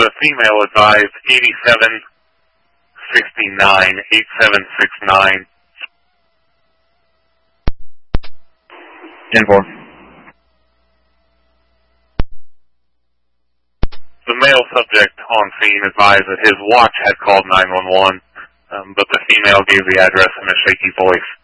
The female advised 8769-8769. 10-4. The male subject on scene advised that his watch had called 911, but the female gave the address in a shaky voice.